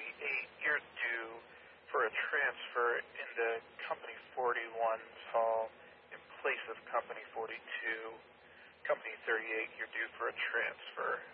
you're due for a transfer into Company 41, Saul, in place of Company 42. Company 38, you're due for a transfer.